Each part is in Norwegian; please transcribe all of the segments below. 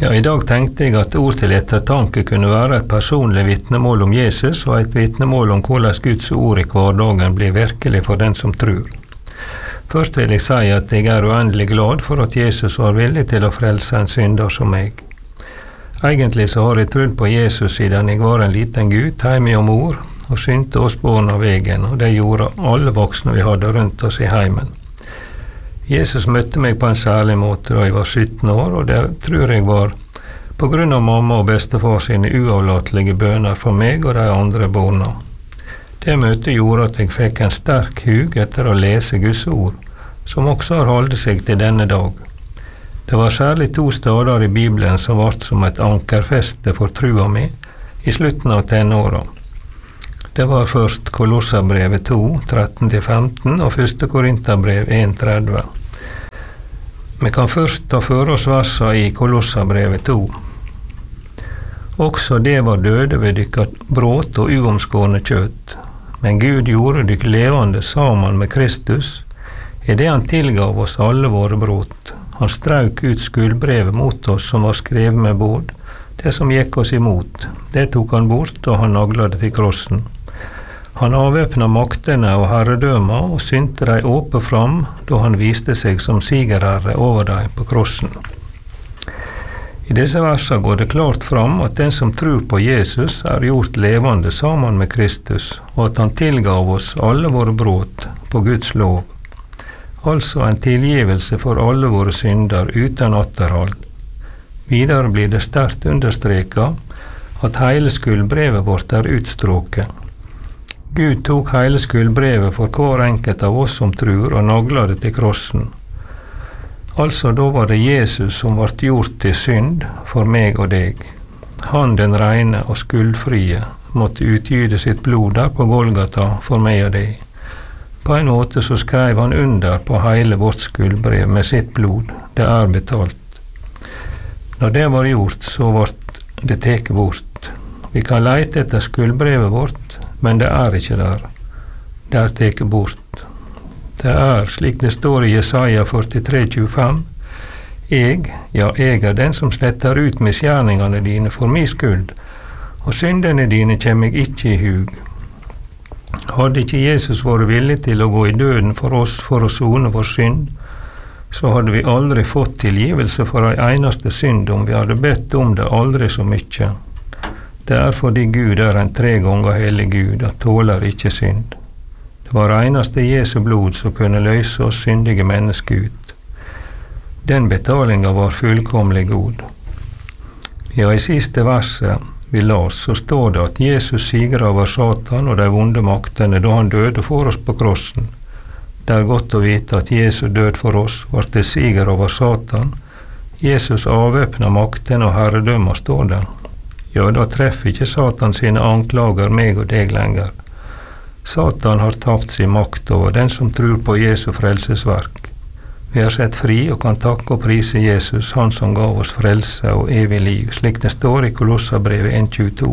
Ja, i dag tenkte jeg at ord til ettertanke kunne være et personlig vitnemål om Jesus, og et vitnemål om hvordan Guds ord i hverdagen blir virkelig for den som tror. Først vil jeg si at jeg er uendelig glad for at Jesus var villig til å frelse en synder som meg. Egentlig så har jeg trodd på Jesus siden jeg var en liten gutt hjemme om mor, og skyndte oss barn av veien, og det gjorde alle voksne vi hadde rundt oss i heimen. Jesus møtte meg på en særlig måte da jeg var 17 år, og det tror jeg var på grunn av mamma og bestefar sine uavlatelige bønner for meg og de andre barna. Det møtet gjorde at jeg fikk en sterk hug etter å lese Guds ord, som også har holdt seg til denne dag. Det var særlig 2 steder i Bibelen som ble som et ankerfeste for trua mi i slutten av tenåra. Det var først Kolosserbrevet 2, 13-15 og 1. Korinterbrev 1:30. Vi kan først ta for oss versa i Kolosserbrevet 2. Også det var døde ved dykkar bråt og uomskårne kjøtt. Men Gud gjorde dykk levende sammen med Kristus, i det han tilgav oss alle våre brot. Han strauk ut skuldbrevet mot oss som var skrevet med båd. Det som gikk oss imot, det tok han bort, og han nagla det til krossen. Han avvæpna maktene og herredømma og synte dei åpe fram, da han viste seg som sigerherre over dei på krossen. I disse versene går det klart fram at den som tror på Jesus er gjort levende sammen med Kristus, og at han tilgav oss alle våre brot på Guds lov. Altså en tilgivelse for alle våre synder uten atterhold. Videre blir det sterkt understreket at hele skuldbrevet vårt er utstråket. Gud tok hele skuldbrevet for hver enkelt av oss som tror, og nagla det til krossen. Altså da var det Jesus som ble gjort til synd for meg og deg. Han den reine og skuldfrie måtte utgyte sitt blod der på Golgata for meg og deg. På en måte så skrev han under på hele vårt skuldbrev med sitt blod. Det er betalt. Når det var gjort, så ble det teket bort. Vi kan leite etter skuldbrevet vårt, men det er ikke der. Det er teket bort. Det er, slik det står i Jesaja 43,25, jeg er den som sletter ut misgjerningene dine for min skyld, og syndene dine kommer jeg ikke i hug. Hadde ikke Jesus vært villig til å gå i døden for oss for å sone vår synd, så hadde vi aldri fått tilgivelse for ei eneste synd om vi hadde bedt om det aldri så mye. Det er fordi Gud er en 3 ganger hellig Gud og tåler ikke synd. Det var eneste Jesu blod som kunne løse oss syndige mennesker ut. Den betalinga var fullkomlig god. Ja, i siste verset vi las, så står det at Jesus sigra over Satan og de vonde maktene da han døde for oss på krossen. Det er godt å vite at Jesus død for oss var til siger over Satan. Jesus avvæpna maktene og herredømma, står det. Ja, da treffer ikke Satan sine anklager meg og deg lenger. Satan har tapt sin makt over den som tror på Jesu frelsesverk. Vi er sett fri og kan takke og prise Jesus, han som gav oss frelse og evig liv, slik det står i Kolosserbrevet 1:22.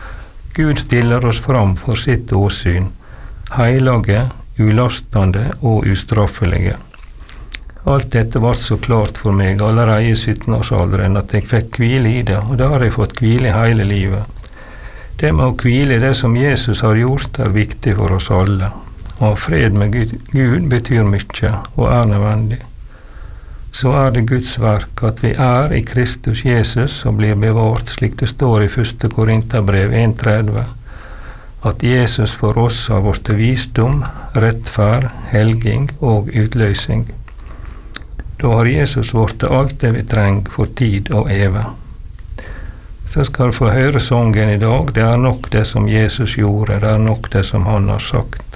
Gud stiller oss fram for sitt åsyn, heilage, ulastande og ustraffelige. Alt dette var så klart for meg allerede i 17-årsalderen at jeg fikk hvile i det, og da har jeg fått hvile hele livet. Det med å hvile i det som Jesus har gjort er viktig for oss alle. Å ha fred med Gud betyr mye og er nødvendig. Så er det Guds verk at vi er i Kristus Jesus og blir bevart, slik det står i 1. Korinterbrev 1:30, at Jesus for oss har vært visdom, rettferd, helging og utløsing. Da har Jesus vært alt det vi trenger for tid og evig. Så skal du få høre sangen i dag. Det er nok det som Jesus gjorde, det er nok det som han har sagt.